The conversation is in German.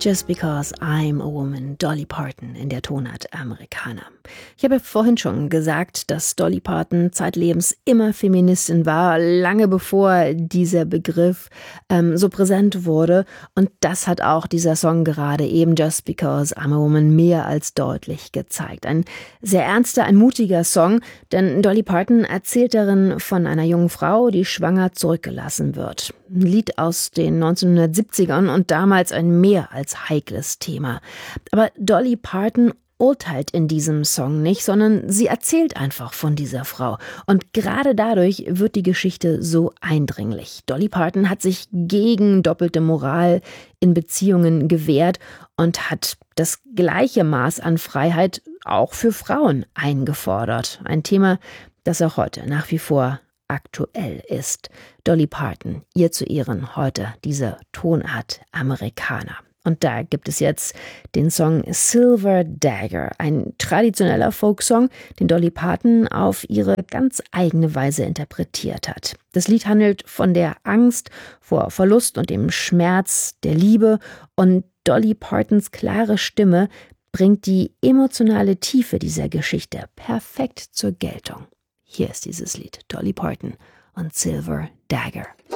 Just Because I'm a Woman, Dolly Parton in der Tonart Amerikaner. Ich habe vorhin schon gesagt, dass Dolly Parton zeitlebens immer Feministin war, lange bevor dieser Begriff so präsent wurde. Und das hat auch dieser Song gerade eben, Just Because I'm a Woman, mehr als deutlich gezeigt. Ein sehr ernster, ein mutiger Song, denn Dolly Parton erzählt darin von einer jungen Frau, die schwanger zurückgelassen wird. Ein Lied aus den 1970ern und damals ein mehr als heikles Thema. Aber Dolly Parton urteilt in diesem Song nicht, sondern sie erzählt einfach von dieser Frau. Und gerade dadurch wird die Geschichte so eindringlich. Dolly Parton hat sich gegen doppelte Moral in Beziehungen gewehrt und hat das gleiche Maß an Freiheit auch für Frauen eingefordert. Ein Thema, das auch heute nach wie vor aktuell ist. Dolly Parton, ihr zu Ehren heute diese Tonart Amerikaner. Und da gibt es jetzt den Song Silver Dagger, ein traditioneller Folksong, den Dolly Parton auf ihre ganz eigene Weise interpretiert hat. Das Lied handelt von der Angst vor Verlust und dem Schmerz der Liebe, und Dolly Partons klare Stimme bringt die emotionale Tiefe dieser Geschichte perfekt zur Geltung. Hier ist dieses Lied, Dolly Parton und Silver Dagger.